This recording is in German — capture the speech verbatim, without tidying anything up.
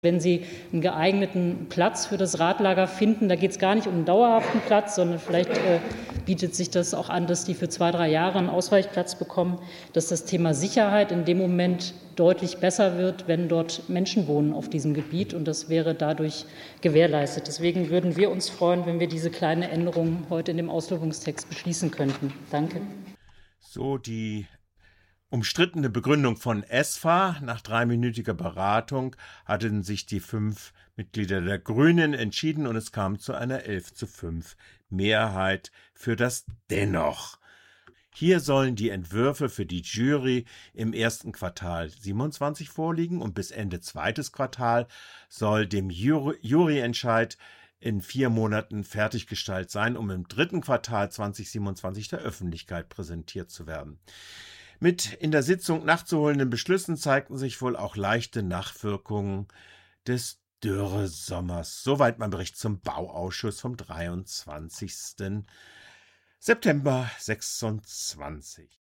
Wenn Sie einen geeigneten Platz für das Radlager finden, da geht es gar nicht um einen dauerhaften Platz, sondern vielleicht äh, bietet sich das auch an, dass die für zwei, drei Jahre einen Ausweichplatz bekommen, dass das Thema Sicherheit in dem Moment deutlich besser wird, wenn dort Menschen wohnen auf diesem Gebiet, und das wäre dadurch gewährleistet. Deswegen würden wir uns freuen, wenn wir diese kleine Änderung heute in dem Auslobungstext beschließen könnten. Danke. So die umstrittene Begründung von E S F A. Nach dreiminütiger Beratung hatten sich die fünf Mitglieder der Grünen entschieden und es kam zu einer elf zu fünf Mehrheit für das Dennoch. Hier sollen die Entwürfe für die Jury im ersten Quartal siebenundzwanzig vorliegen und bis Ende zweites Quartal soll dem Jury- Juryentscheid in vier Monaten fertiggestellt sein, um im dritten Quartal zweitausendsiebenundzwanzig der Öffentlichkeit präsentiert zu werden. Mit in der Sitzung nachzuholenden Beschlüssen zeigten sich wohl auch leichte Nachwirkungen des Dürresommers. Soweit mein Bericht zum Bauausschuss vom dreiundzwanzigsten September sechsundzwanzig.